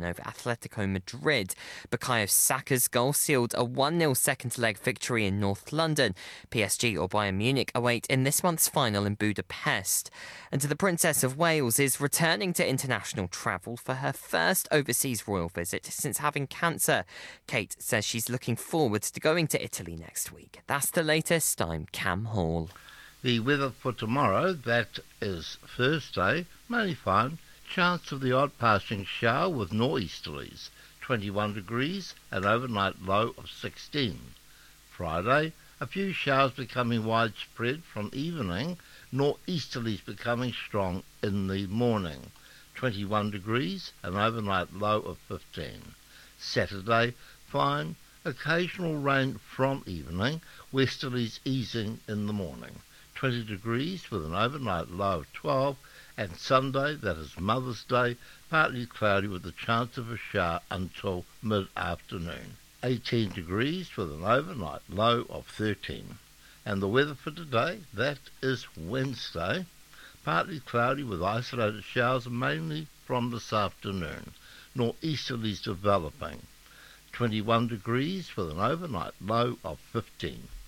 over Atletico Madrid. Bukayo Saka's goal sealed a 1-0 second-leg victory in North London. PSG or Bayern Munich await in this month's final in Budapest. And the Princess of Wales is returning to international travel for her first overseas royal visit since having cancer. Kate says she's looking forward to going to Italy next week. That's the latest. I'm Cam Hall. The weather for tomorrow, that is Thursday, mainly fine. Chance of the odd passing shower with nor'easterlies, 21 degrees, an overnight low of 16. Friday, a few showers becoming widespread from evening, nor'easterlies becoming strong in the morning, 21 degrees, an overnight low of 15. Saturday, fine, occasional rain from evening, westerlies easing in the morning, 20 degrees with an overnight low of 12, and Sunday, that is Mother's Day, partly cloudy with a chance of a shower until mid-afternoon, 18 degrees with an overnight low of 13. And the weather for today, that is Wednesday, partly cloudy with isolated showers mainly from this afternoon, nor'easterlies developing, 21 degrees with an overnight low of 15.